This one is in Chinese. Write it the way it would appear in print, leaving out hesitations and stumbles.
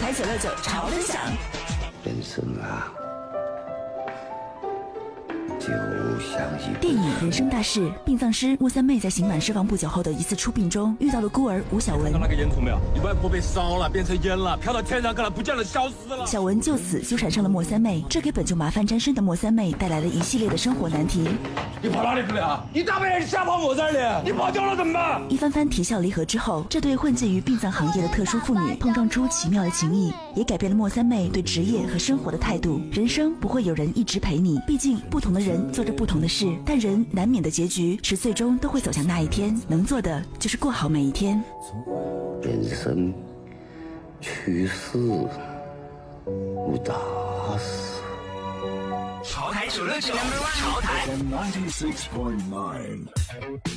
台969潮分享。 人生啊，就像一电影《人生大事》，殡葬师莫三妹在刑满释放不久后的一次出殡中，遇到了孤儿吴小文。 看那个烟囱没有？你外婆被烧了，变成烟了，飘到天上去了，不见了，消失了。 小文就此纠缠上了莫三妹，这给本就麻烦沾身的莫三妹带来了一系列的生活难题。 你跑哪里去了啊？你大半夜瞎跑我这里，你跑丢了怎么办？ 一番番啼笑离合之后，这对混迹于殡葬行业的特殊妇女碰撞出奇妙的情谊，也改变了莫三妹对职业和生活的态度。人生不会有人一直陪你，毕竟不同的人做着不同的事，但人难免的结局是最终都会走向那一天，能做的就是过好每一天。 人生去世无大事。 潮台969，潮台。